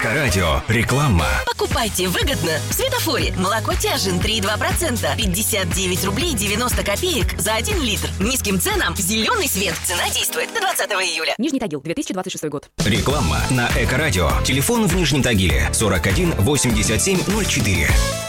Эко-радио. Реклама. Покупайте выгодно. В Светофоре молоко Тяжин 3,2%. 59 рублей 90 копеек за 1 литр. Низким ценам зеленый свет. Цена действует до 20 июля. Нижний Тагил, 2026 год. Реклама на Эко-радио. Телефон в Нижнем Тагиле 41 87 04.